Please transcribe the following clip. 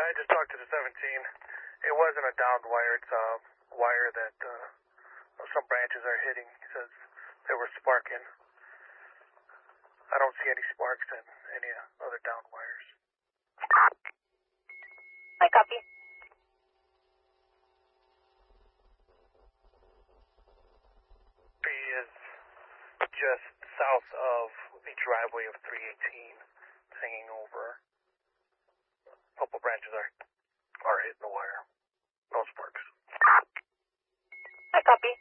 I just talked to the 17. It wasn't a downed wire. It's a wire that some branches are hitting. He says they were sparking. I don't see any sparks in any other downed wires. I copy. He is just south of the driveway of 318, hanging over. A couple branches are hitting the wire. No sparks. I copy.